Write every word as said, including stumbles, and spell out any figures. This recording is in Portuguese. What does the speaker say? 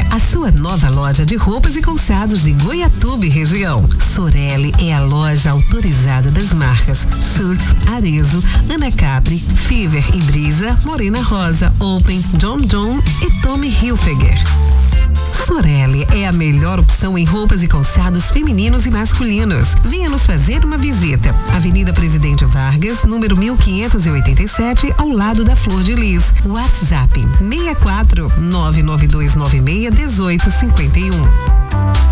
Sorelli, a sua nova loja de roupas e calçados de Goiatuba e região. Sorelli é a loja autorizada das marcas Schultz, Arezzo, Ana Capri, Fever e Brisa, Morena Rosa, Open, John John e Tommy Hilfiger. Sorelli é a melhor opção em roupas e calçados femininos e masculinos. Venha nos fazer uma visita. Avenida Presidente Vargas, número mil quinhentos e oitenta e sete, ao lado da Flor de Lis. WhatsApp seis quatro nove nove dois nove seis um oito cinco um.